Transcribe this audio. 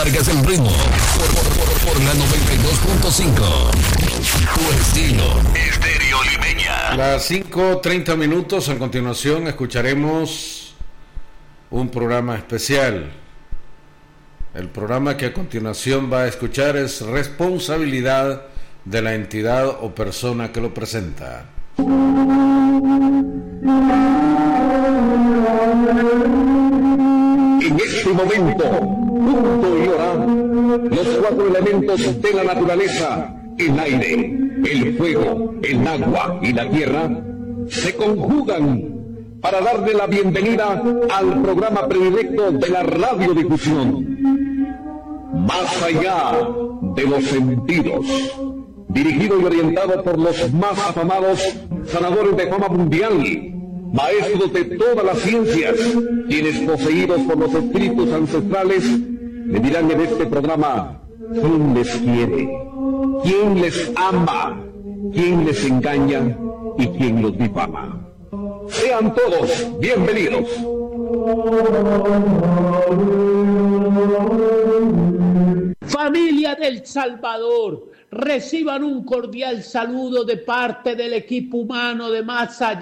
marcas el ritmo por la 92.5. Tu estilo, Estéreo Limeña. Las 5:30 minutos. A continuación escucharemos un programa especial. El programa que a continuación va a escuchar es responsabilidad de la entidad o persona que lo presenta. En este momento, punto y hora, los 4 elementos de la naturaleza, el aire, el fuego, el agua y la tierra, se conjugan para darle la bienvenida al programa predilecto de la radiodifusión. Más allá de los sentidos, dirigido y orientado por los más afamados sanadores de fama mundial, maestros de todas las ciencias, quienes poseídos por los espíritus ancestrales, le dirán en este programa quién les quiere, quién les ama, quién les engaña y quién los difama. Sean todos bienvenidos. Familia del Salvador, reciban un cordial saludo de parte del equipo humano de Más Allá